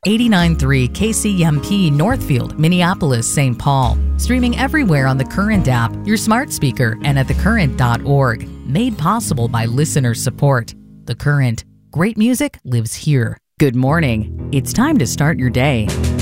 89.3 KCMP Northfield, Minneapolis, St. Paul. Streaming everywhere on the Current app, your smart speaker, and at thecurrent.org. Made possible by listener support. The Current. Great music lives here. Good morning. It's time to start your day.